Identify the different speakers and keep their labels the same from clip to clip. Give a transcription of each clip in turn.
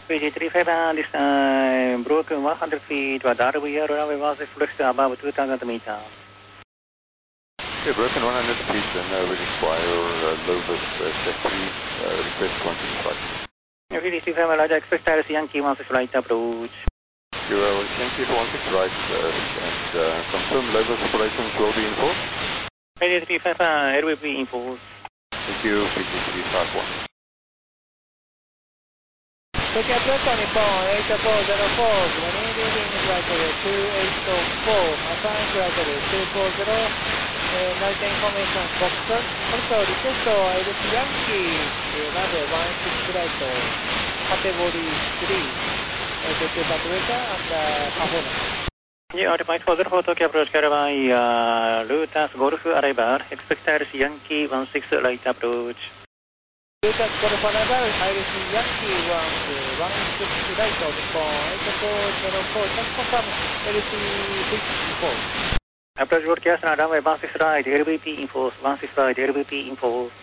Speaker 1: VG351, this broken 100 feet, but RVR runway was flushed above 2,000 meters.
Speaker 2: Okay, broken 100 feet, and we require Lotus safety, request continuous flight.
Speaker 1: VG351, Roger, expect Iris Yankee 16 flight approach.
Speaker 2: Yankee 16 right, and confirm Lotus operations will be enforced.
Speaker 1: VG351, air will be enforced.
Speaker 2: Thank you, VG351.
Speaker 3: Take approach on Nippon 8404, running leading flight 2804, assign flight 240, night information Foxtrot, also request LC Yankee, runway 16 flight, category 3, get your temperature and performance.
Speaker 1: Yeah, point 404, Tokyo approach Caravan, Lutas Golf arrival, expect Iris Yankee 16 light approach.
Speaker 3: Lutas Golf arrival, Iris Yankee 16 right on Nippon 8404, just confirm LC 64.
Speaker 1: Approach broadcast on runway 16 right, LVP enforced, 16 right, LVP enforced.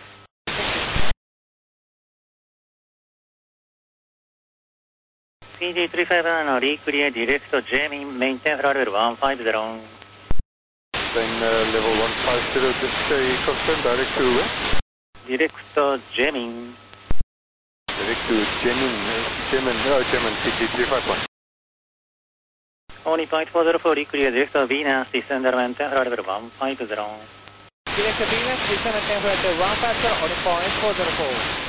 Speaker 1: VG351, reclear direct jamming, maintain level 150.
Speaker 2: Then level 150, just confirm direct to where?
Speaker 1: Direct jamming.
Speaker 2: Direct to German VG351.
Speaker 1: Only point 404, reclear direct Venus, descender maintain level 150.
Speaker 3: Direct Venus, descender maintain flight 150, only point 404.